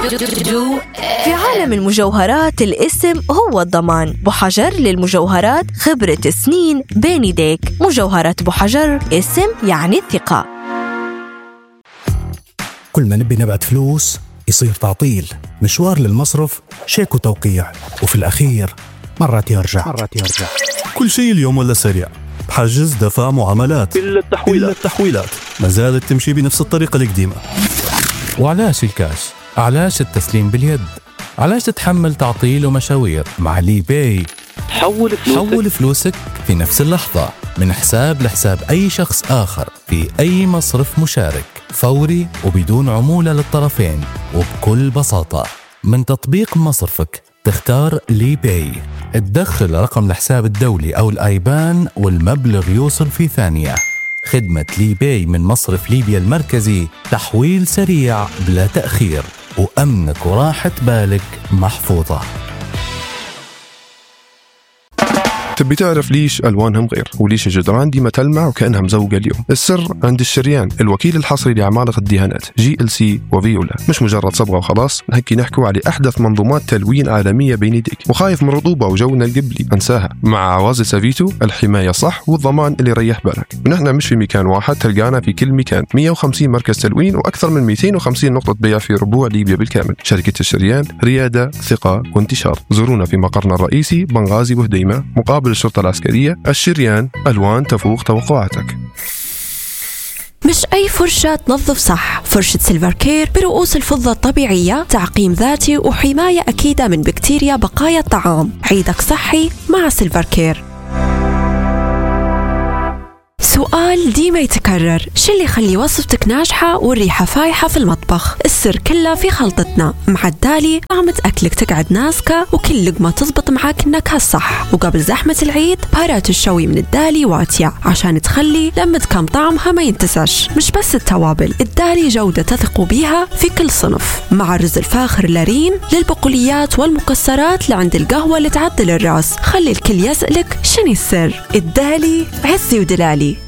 في عالم المجوهرات الاسم هو الضمان. بوحجر للمجوهرات، خبرة سنين بين يديك. مجوهرات بوحجر، اسم يعني الثقة. كل ما نبي نبعت فلوس يصير تعطيل، مشوار للمصرف، شيك وتوقيع، وفي الأخير مرات يرجع. كل شيء اليوم ولا سريع، بحجز، دفع، معاملات، إلا التحويلات ما زالت تمشي بنفس الطريقة القديمة. وعلاش الكاش؟ علاش التسليم باليد؟ علاش تتحمل تعطيل ومشاوير؟ مع لي باي حول فلوسك في نفس اللحظة من حساب لحساب أي شخص آخر في أي مصرف مشارك، فوري وبدون عمولة للطرفين، وبكل بساطة من تطبيق مصرفك تختار لي باي، تدخل رقم الحساب الدولي أو الآيبان والمبلغ يوصل في ثانية. خدمة لي باي من مصرف ليبيا المركزي، تحويل سريع بلا تأخير، وأمنك وراحة بالك محفوظة. تبي تعرف ليش ألوانهم غير وليش الجدران ديما تلمع وكأنها مزوقة اليوم؟ السر عند الشريان، الوكيل الحصري لعمالقة الدهانات GLC وفيولا. مش مجرد صبغة وخلاص، نحكي نحكوا على أحدث منظومات تلوين عالمية بين يديك. وخايف من رطوبة وجونا القبلي؟ انساها، مع عوازل سافيتو الحماية صح والضمان اللي يريح بالك. ونحن مش في مكان واحد، تلقانا في كل مكان. 150 مركز تلوين وأكثر من 250 نقطة بيع في ربوع ليبيا بالكامل. شركة الشريان، ريادة، ثقة وانتشار. زورونا في مقرنا الرئيسي بنغازي وهديمة مقابل الشرطة العسكرية. الشريان، ألوان تفوق توقعاتك. مش أي فرشة تنظف صح. فرشة سيلفر كير برؤوس الفضة الطبيعية، تعقيم ذاتي وحماية أكيدة من بكتيريا بقايا الطعام. عيدك صحي مع سيلفر كير. سؤال ديما يتكرر، شو اللي يخلي وصفتك ناجحة والريحة فايحة في المطبخ؟ السر كله في خلطتنا. مع الدالي طعمة أكلك تقعد ناسكة وكل لقمة تزبط معاك النكهة الصح. وقبل زحمة العيد، بهارات الشوي من الدالي واتية عشان تخلي لمة كم طعمها ما ينتساش. مش بس التوابل، الدالي جودة تثقوا بيها في كل صنف. مع الرز الفاخر لارين، للبقوليات والمكسرات، لعند القهوة اللي تعدل الراس. خلي الكل يسألك شنو السر. الدالي عزي ودلالي.